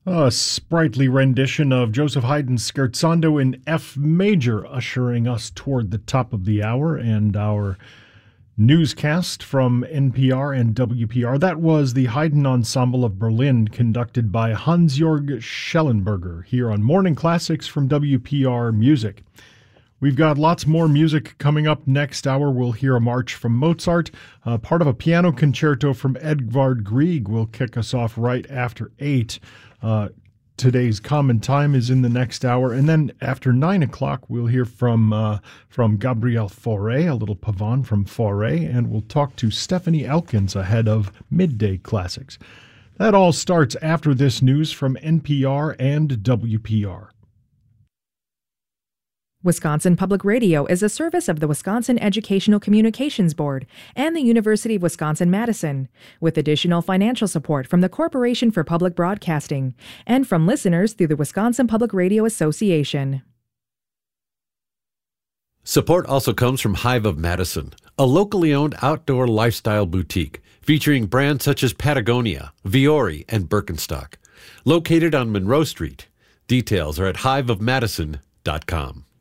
A sprightly rendition of Joseph Haydn's Scherzando in F major, ushering us toward the top of the hour and our newscast from NPR and WPR. That was the Haydn Ensemble of Berlin, conducted by Hans-Jörg Schellenberger, here on Morning Classics from WPR Music. We've got lots more music coming up next hour. We'll hear a march from Mozart. Part of a piano concerto from Edvard Grieg will kick us off right after 8. Today's Common Time is in the next hour. And then after 9 o'clock, we'll hear from Gabriel Fauré, a little pavane from Fauré, and we'll talk to Stephanie Elkins ahead of Midday Classics. That all starts after this news from NPR and WPR. Wisconsin Public Radio is a service of the Wisconsin Educational Communications Board and the University of Wisconsin-Madison, with additional financial support from the Corporation for Public Broadcasting and from listeners through the Wisconsin Public Radio Association. Support also comes from Hive of Madison, a locally owned outdoor lifestyle boutique featuring brands such as Patagonia, Viore, and Birkenstock. Located on Monroe Street. Details are at hiveofmadison.com.